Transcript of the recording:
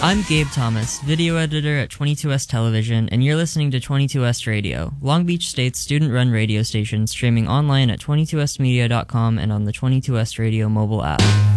I'm Gabe Thomas, video editor at 22S Television, and you're listening to 22S Radio, Long Beach State's student-run radio station streaming online at 22smedia.com and on the 22S Radio mobile app.